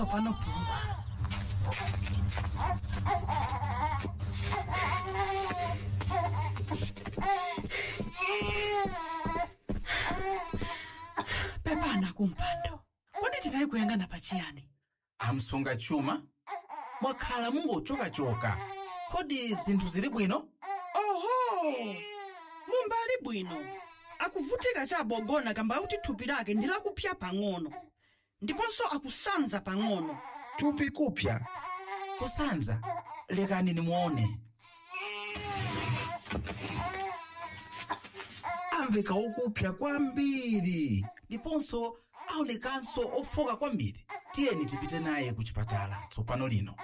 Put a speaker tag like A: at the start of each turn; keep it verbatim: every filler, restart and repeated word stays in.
A: tsopano pumba. Pepana kumpando. Kodi tinali kuyangana pachiyani?
B: Amsunga chuma? Mwakhala mungochoka-choka. Kodi zinthu zili bwino?
A: Oho! Mumbali bwino. Akuvutika chabogona kamba kuti thupi lake ndilakupya pang'ono. Ndiponso akusanza pang'ono.
C: Thupi kupya?
B: Kusanza? Lekani nimuone.
C: Amveka ukupya kwambiri.
B: Ndiponso aonekanso ofoka kwambiri. Tiyeni tipite naye ku chipatala tsopano lino.